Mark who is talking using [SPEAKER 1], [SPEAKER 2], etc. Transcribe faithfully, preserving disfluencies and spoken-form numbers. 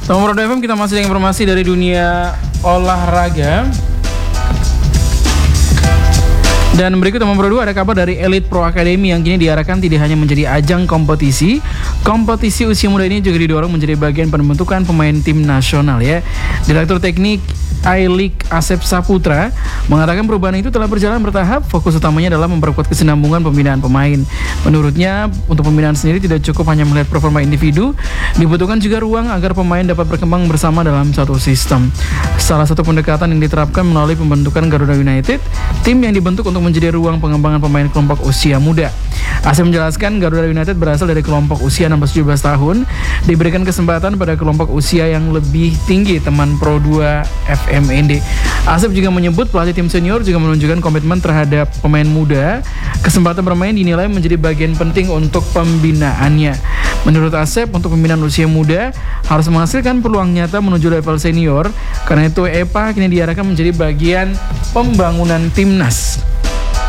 [SPEAKER 1] Nomor F M, kita masih dengan informasi dari dunia olahraga. Dan berikut nomor dua, ada kabar dari Elite Pro Academy yang kini diarahkan tidak hanya menjadi ajang kompetisi. Kompetisi usia muda ini juga didorong menjadi bagian pembentukan pemain tim nasional ya. Direktur Teknik I-League Asep Saputra mengatakan perubahan itu telah berjalan bertahap. Fokus utamanya adalah memperkuat kesinambungan pembinaan pemain. Menurutnya, untuk pembinaan sendiri tidak cukup hanya melihat performa individu, dibutuhkan juga ruang agar pemain dapat berkembang bersama dalam satu sistem. Salah satu pendekatan yang diterapkan melalui pembentukan Garuda United, tim yang dibentuk untuk menjadi ruang pengembangan pemain kelompok usia muda. Asep menjelaskan Garuda United berasal dari kelompok usia enam belas tujuh belas tahun, diberikan kesempatan pada kelompok usia yang lebih tinggi, teman Pro dua F M N D. Asep juga menyebut pelatih tim senior juga menunjukkan komitmen terhadap pemain muda. Kesempatan bermain dinilai menjadi bagian penting untuk pembinaannya. Menurut Asep, untuk pembinaan usia muda harus menghasilkan peluang nyata menuju level senior. Karena itu E P A kini diarahkan menjadi bagian pembangunan timnas.